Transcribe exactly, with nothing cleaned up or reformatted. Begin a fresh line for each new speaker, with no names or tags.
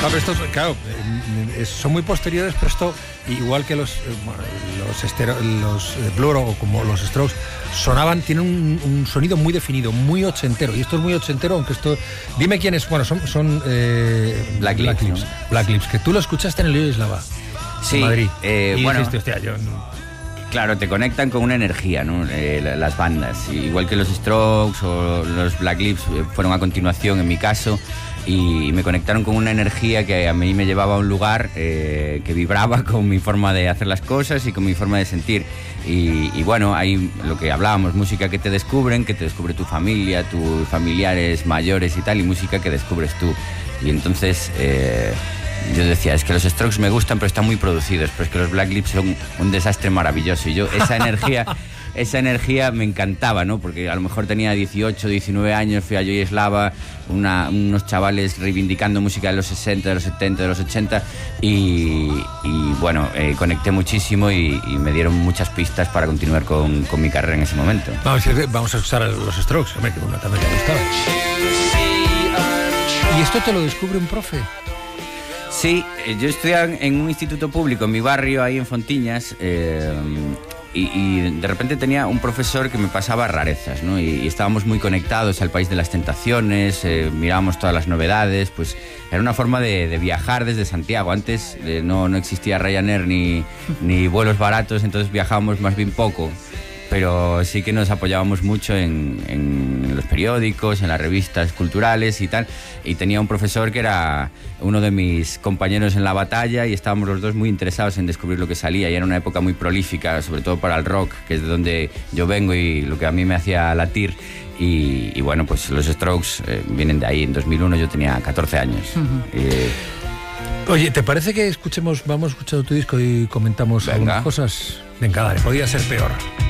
No, pero estos, claro, eh, son muy posteriores, pero esto, igual que los, eh, bueno, los, estero, los eh, Blur o como los Strokes, sonaban, tienen un, un sonido muy definido, muy ochentero. Y esto es muy ochentero, aunque esto... Dime quiénes, bueno, son, son eh,
Black, Black Lips.
Lips. Black Lips, que tú lo escuchaste en el Yoyeslava,
sí,
en Madrid.
Eh,
y
bueno,
dijiste, hostia, yo...
Claro, te conectan con una energía, ¿no? Eh, las bandas, igual que los Strokes o los Black Lips fueron a continuación en mi caso, y me conectaron con una energía que a mí me llevaba a un lugar eh, que vibraba con mi forma de hacer las cosas y con mi forma de sentir. Y, y bueno, hay lo que hablábamos, música que te descubren, que te descubre tu familia, tus familiares mayores y tal, y música que descubres tú. Y entonces... Eh, yo decía, es que los Strokes me gustan, pero están muy producidos, pero es que los Black Lips son un desastre maravilloso. Y yo, esa energía, esa energía me encantaba, ¿no? Porque a lo mejor tenía dieciocho, diecinueve años, fui a Yoyeslava, una, unos chavales reivindicando música de los sesenta, de los setenta, de los ochenta, y, y bueno, eh, conecté muchísimo y, y me dieron muchas pistas para continuar con, con mi carrera en ese momento.
Vamos, vamos a escuchar a los Strokes, hombre, que bueno, también me gustaba. ¿Y esto te lo descubre un profe?
Sí, yo estudiaba en un instituto público en mi barrio, ahí en Fontiñas, eh, y, y de repente tenía un profesor que me pasaba rarezas, ¿no? Y, y estábamos muy conectados al país de las tentaciones, eh, mirábamos todas las novedades, pues era una forma de, de viajar desde Santiago. Antes eh, no, no existía Ryanair ni, ni vuelos baratos, entonces viajábamos más bien poco. Pero sí que nos apoyábamos mucho en, en los periódicos, en las revistas culturales y tal. Y tenía un profesor que era uno de mis compañeros en la batalla y estábamos los dos muy interesados en descubrir lo que salía. Y era una época muy prolífica, sobre todo para el rock, que es de donde yo vengo y lo que a mí me hacía latir. Y, y bueno, pues los Strokes eh, vienen de ahí. En dos mil uno yo tenía catorce años. Uh-huh. eh,
Oye, ¿te parece que escuchemos, vamos escuchando tu disco y comentamos Venga. algunas cosas? Venga, dale, podía ser peor.